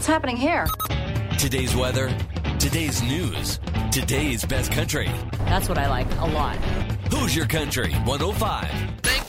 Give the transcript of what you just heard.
What's happening here? Today's weather, today's news, today's best country. That's what I like a lot. Hoosier Country 105.